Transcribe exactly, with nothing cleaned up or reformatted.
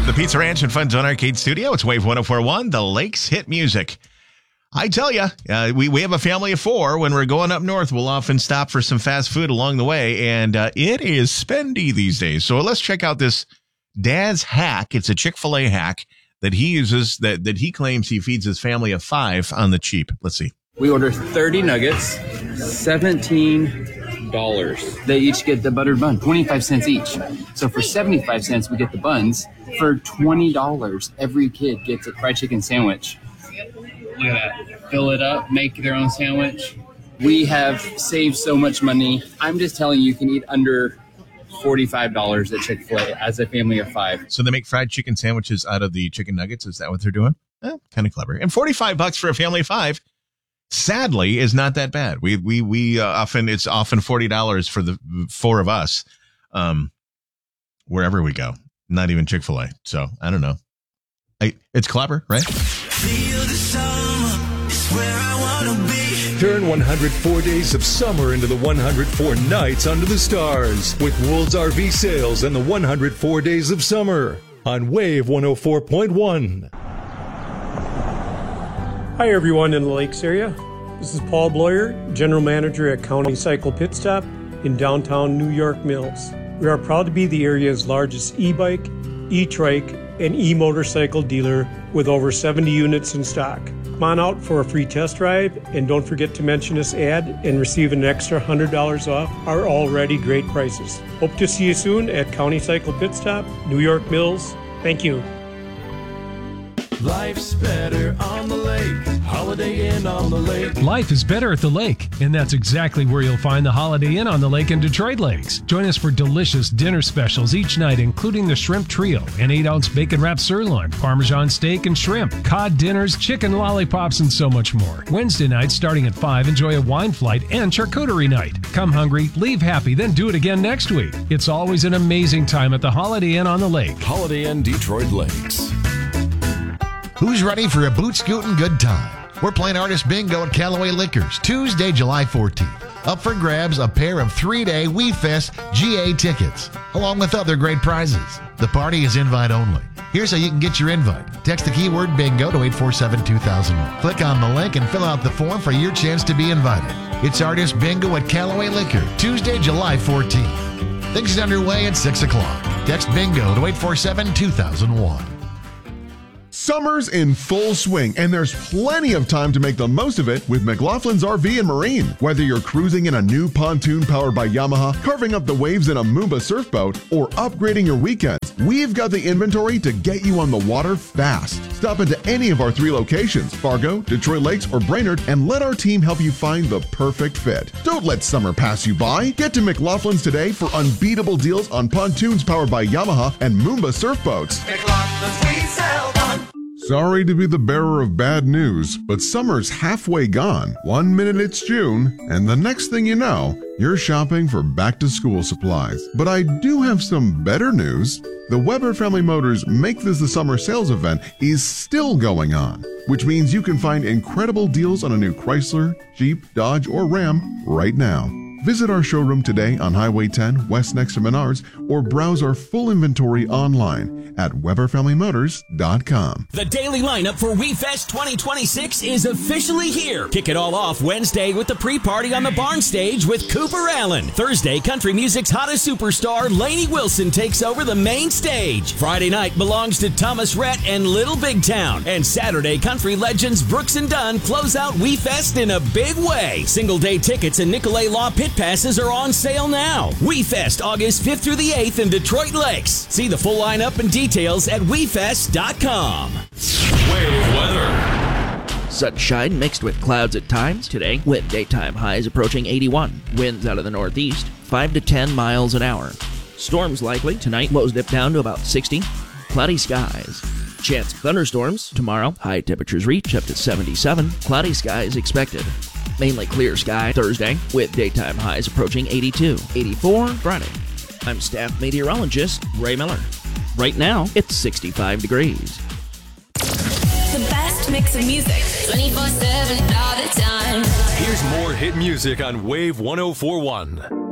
The Pizza Ranch and Fun Zone Arcade Studio. It's Wave one oh four point one, the Lakes Hit Music. I tell you, uh, we, we have a family of four. When we're going up north, we'll often stop for some fast food along the way, and uh, it is spendy these days. So let's check out this Dad's hack. It's a Chick-fil-A hack that he uses, that, that he claims he feeds his family of five on the cheap. Let's see. We order thirty nuggets, seventeen dollars. They each get the buttered bun, twenty-five cents each. So for seventy-five cents, we get the buns. For twenty dollars, every kid gets a fried chicken sandwich. Look at that. Fill it up, make their own sandwich. We have saved so much money. I'm just telling you, you can eat under forty-five dollars at Chick-fil-A as a family of five. So they make fried chicken sandwiches out of the chicken nuggets? Is that what they're doing? Eh, kind of clever. And forty-five bucks for a family of five, sadly, is not that bad. We we we uh, often it's often forty dollars for the four of us, um, wherever we go. Not even Chick-fil-A. So I don't know. I, it's clever, right? Feel the summer is where I wanna be. Turn one hundred four days of summer into the one hundred four nights under the stars with Wool's R V Sales and the one hundred four days of summer on Wave one oh four point one. Hi everyone in the Lakes area. This is Paul Bloyer, General Manager at County Cycle Pit Stop in downtown New York Mills. We are proud to be the area's largest e-bike, e-trike, and e-motorcycle dealer with over seventy units in stock. Come on out for a free test drive, and don't forget to mention this ad and receive an extra one hundred dollars off our already great prices. Hope to see you soon at County Cycle Pit Stop, New York Mills. Thank you. Life's better on the lake. Holiday Inn on the Lake. Life is better at the lake, and that's exactly where you'll find the Holiday Inn on the Lake in Detroit Lakes. Join us for delicious dinner specials each night, including the Shrimp Trio, an eight ounce bacon-wrapped sirloin, Parmesan steak and shrimp, cod dinners, chicken lollipops, and so much more. Wednesday nights starting at five, enjoy a wine flight and charcuterie night. Come hungry, leave happy, then do it again next week. It's always an amazing time at the Holiday Inn on the Lake. Holiday Inn Detroit Lakes. Who's ready for a boot scootin' good time? We're playing Artist Bingo at Callaway Liquors Tuesday, July fourteenth. Up for grabs a pair of three-day We Fest G A tickets, along with other great prizes. The party is invite only. Here's how you can get your invite. Text the keyword bingo to eight four seven two thousand one. Click on the link and fill out the form for your chance to be invited. It's Artist Bingo at Callaway Liquor, Tuesday, July fourteenth. Things is underway at six o'clock. Text bingo to eight four seven two thousand one. Summer's in full swing, and there's plenty of time to make the most of it with McLaughlin's R V and Marine. Whether you're cruising in a new pontoon powered by Yamaha, carving up the waves in a Moomba surfboat, or upgrading your weekends, we've got the inventory to get you on the water fast. Stop into any of our three locations, Fargo, Detroit Lakes, or Brainerd, and let our team help you find the perfect fit. Don't let summer pass you by. Get to McLaughlin's today for unbeatable deals on pontoons powered by Yamaha and Moomba surfboats. McLaughlin's, we sell one. Sorry to be the bearer of bad news, but summer's halfway gone. One minute it's June, and the next thing you know, you're shopping for back-to-school supplies. But I do have some better news. The Weber Family Motors Make This the Summer sales event is still going on, which means you can find incredible deals on a new Chrysler, Jeep, Dodge, or Ram right now. Visit our showroom today on Highway ten, west next to Menards, or browse our full inventory online at Weber Family Motors dot com. The daily lineup for WeFest twenty twenty-six is officially here. Kick it all off Wednesday with the pre-party on the barn stage with Cooper Allen. Thursday, country music's hottest superstar, Lainey Wilson, takes over the main stage. Friday night belongs to Thomas Rhett and Little Big Town. And Saturday, country legends Brooks and Dunn close out WeFest in a big way. Single day tickets and Nicolay Law pit passes are on sale now. WeFest August fifth through the eighth in Detroit Lakes. See the full lineup and details at we fest dot com. Wave weather. Sunshine mixed with clouds at times today, with daytime highs approaching eighty-one. Winds out of the northeast, five to ten miles an hour. Storms likely tonight, lows dip down to about sixty. Cloudy skies. Chance of thunderstorms tomorrow. High temperatures reach up to seventy-seven. Cloudy skies expected. Mainly clear sky Thursday, with daytime highs approaching eighty-two. eighty-four Friday. I'm staff meteorologist Ray Miller. Right now, it's sixty-five degrees. The best mix of music, twenty-four seven all the time. Here's more hit music on Wave one oh four point one.